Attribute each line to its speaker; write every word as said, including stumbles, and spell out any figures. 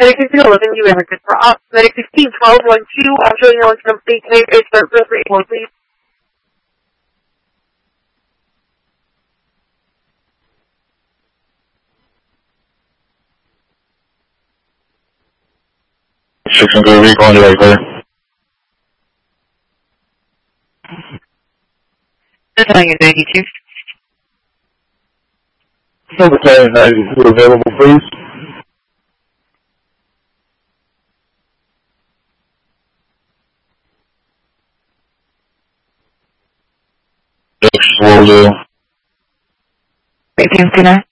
Speaker 1: Medic sixteen eleven, you have good for op. Medic sixteen twelve one two, I'm showing you on some state case, it's for eight one, please.
Speaker 2: Six and good, going to right there.
Speaker 1: Battalion ninety-two.
Speaker 2: So Battalion ninety-two available, please. Six will do.
Speaker 1: eighteen nine.